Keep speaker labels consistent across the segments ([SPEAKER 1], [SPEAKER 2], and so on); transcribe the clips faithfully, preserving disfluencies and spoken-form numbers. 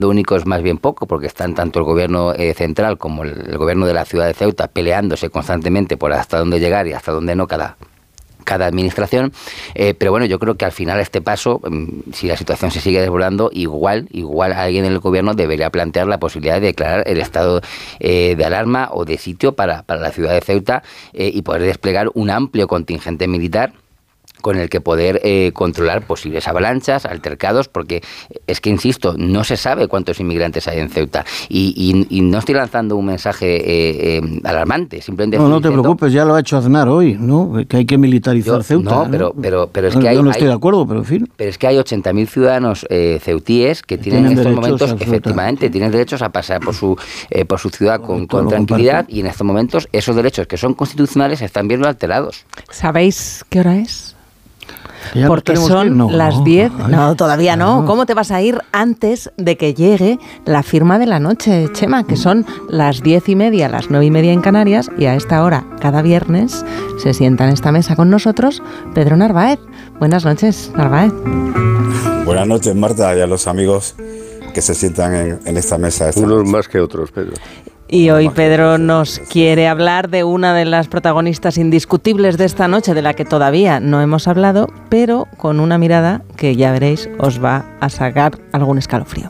[SPEAKER 1] Lo único es más bien poco, porque están tanto el gobierno eh, central como el, el gobierno de la ciudad de Ceuta peleándose constantemente por hasta dónde llegar y hasta dónde no cada, cada administración. Eh, pero bueno, yo creo que al final este paso, si la situación se sigue desbordando, igual, igual alguien en el gobierno debería plantear la posibilidad de declarar el estado eh, de alarma o de sitio para, para la ciudad de Ceuta eh, y poder desplegar un amplio contingente militar con el que poder eh, controlar posibles avalanchas, altercados, porque es que, insisto, no se sabe cuántos inmigrantes hay en Ceuta. Y, y, y no estoy lanzando un mensaje eh, eh, alarmante, simplemente...
[SPEAKER 2] No, no te diciendo, preocupes, ya lo ha hecho Aznar hoy, ¿no? Que hay que militarizar yo, Ceuta.
[SPEAKER 1] No, pero,
[SPEAKER 2] ¿no?
[SPEAKER 1] pero, pero es
[SPEAKER 2] no,
[SPEAKER 1] que hay...
[SPEAKER 2] Yo no estoy
[SPEAKER 1] hay,
[SPEAKER 2] de acuerdo, pero en fin.
[SPEAKER 1] Pero es que hay ochenta mil ciudadanos eh, ceutíes que tienen, tienen en estos momentos, efectivamente, tienen derechos a pasar por su, eh, por su ciudad con, con tranquilidad, y en estos momentos esos derechos que son constitucionales están viendo alterados.
[SPEAKER 3] ¿Sabéis qué hora es?
[SPEAKER 2] Ya
[SPEAKER 3] Porque son
[SPEAKER 2] no,
[SPEAKER 3] las diez. No, no, todavía no.
[SPEAKER 2] no.
[SPEAKER 3] ¿Cómo te vas a ir antes de que llegue la firma de la noche, Chema? Que son las diez y media, las nueve y media en Canarias, y a esta hora, cada viernes, se sienta en esta mesa con nosotros Pedro Narváez. Buenas noches, Narváez.
[SPEAKER 4] Buenas noches, Marta, y a los amigos que se sientan en, en esta mesa. Esta
[SPEAKER 5] Unos
[SPEAKER 4] noche.
[SPEAKER 5] más que otros, Pedro.
[SPEAKER 3] Y hoy Pedro nos quiere hablar de una de las protagonistas indiscutibles de esta noche, de la que todavía no hemos hablado, pero con una mirada que ya veréis os va a sacar algún escalofrío.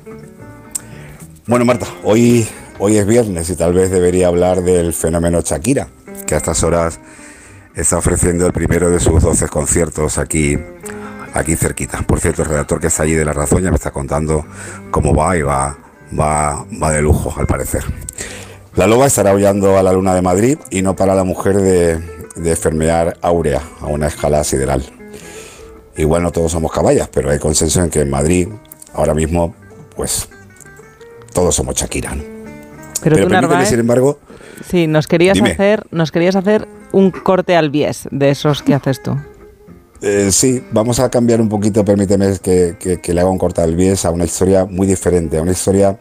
[SPEAKER 4] Bueno, Marta, hoy, hoy es viernes y tal vez debería hablar del fenómeno Shakira, que a estas horas está ofreciendo el primero de sus doce conciertos aquí, aquí cerquita. Por cierto, el redactor que está allí de La Razón ya me está contando cómo va y va, va, va de lujo, al parecer. La loba estará aullando a la luna de Madrid y no para la mujer de, de enfermear áurea a una escala sideral. Igual no todos somos caballas, pero hay consenso en que en Madrid, ahora mismo, pues, todos somos Shakira, ¿no?
[SPEAKER 3] Pero, pero tú, Narváez,
[SPEAKER 4] sin embargo...
[SPEAKER 3] Sí, nos querías,
[SPEAKER 4] dime.
[SPEAKER 3] hacer, nos querías hacer un corte al bies de esos que haces tú.
[SPEAKER 4] Eh, sí, vamos a cambiar un poquito, permíteme que, que, que le haga un corte al bies a una historia muy diferente, a una historia...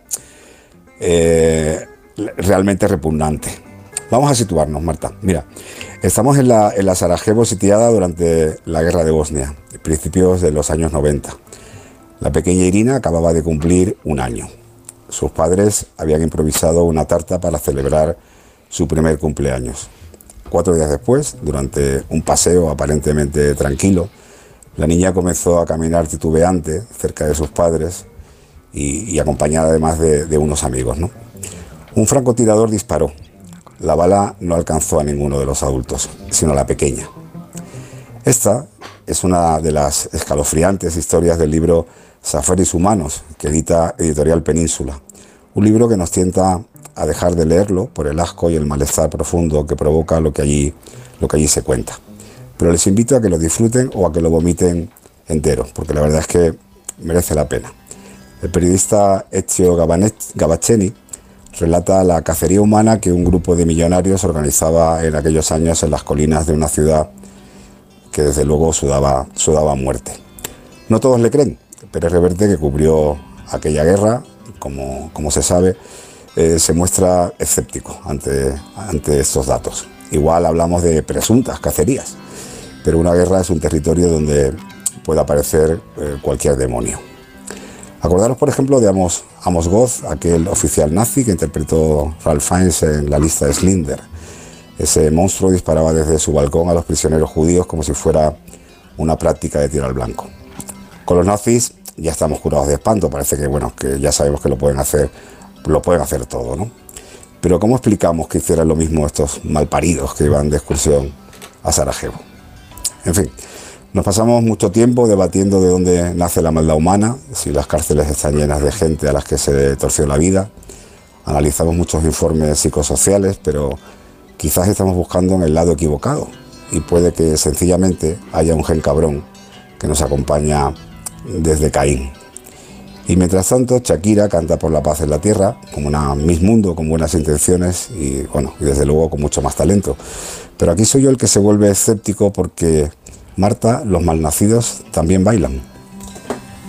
[SPEAKER 4] Eh, realmente repugnante. Vamos a situarnos, Marta. Mira, estamos en la, en la Sarajevo sitiada durante la guerra de Bosnia, principios de los años noventa. La pequeña Irina acababa de cumplir un año. Sus padres habían improvisado una tarta para celebrar su primer cumpleaños. Cuatro días después, durante un paseo aparentemente tranquilo, la niña comenzó a caminar titubeante cerca de sus padres y, y acompañada además de, de unos amigos, ¿no? Un francotirador disparó. La bala no alcanzó a ninguno de los adultos, sino a la pequeña. Esta es una de las escalofriantes historias del libro Safaris Humanos, que edita Editorial Península. Un libro que nos tienta a dejar de leerlo por el asco y el malestar profundo que provoca lo que allí, lo que allí se cuenta. Pero les invito a que lo disfruten o a que lo vomiten entero, porque la verdad es que merece la pena. El periodista Ezio Gabacheni relata la cacería humana que un grupo de millonarios organizaba en aquellos años en las colinas de una ciudad que desde luego sudaba, sudaba muerte. No todos le creen. Pérez Reverte, que cubrió aquella guerra, como, como se sabe, eh, se muestra escéptico ante, ante estos datos. Igual hablamos de presuntas cacerías, pero una guerra es un territorio donde puede aparecer eh, cualquier demonio. Acordaros, por ejemplo, de Amos, Amos Goth, aquel oficial nazi que interpretó Ralph Fiennes en la lista de Schindler. Ese monstruo disparaba desde su balcón a los prisioneros judíos como si fuera una práctica de tiro al blanco. Con los nazis ya estamos curados de espanto, parece que, bueno, que ya sabemos que lo pueden hacer, lo pueden hacer todo, ¿no? Pero ¿cómo explicamos que hicieran lo mismo estos malparidos que iban de excursión a Sarajevo? En fin, nos pasamos mucho tiempo debatiendo de dónde nace la maldad humana, si las cárceles están llenas de gente a las que se torció la vida. Analizamos muchos informes psicosociales, pero quizás estamos buscando en el lado equivocado y puede que sencillamente haya un gen cabrón que nos acompaña desde Caín. Y mientras tanto, Shakira canta por la paz en la tierra, como una Miss Mundo, con buenas intenciones y, bueno, y desde luego con mucho más talento. Pero aquí soy yo el que se vuelve escéptico porque, Marta, los malnacidos también bailan.